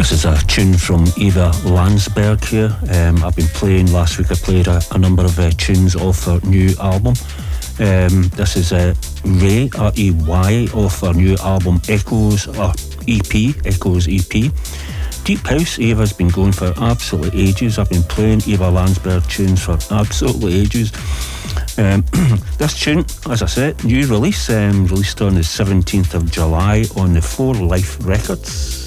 This is a tune from Eva Landsberg here. I've been playing, last week I played a number of tunes off her new album. This is Ray, R-E-Y, off her new album Echoes EP, Echoes EP. Deep House, Eva's been going for absolutely ages. I've been playing Eva Landsberg tunes for absolutely ages. This tune, as I said, new release, released on the 17th of July on the 4 Life Records.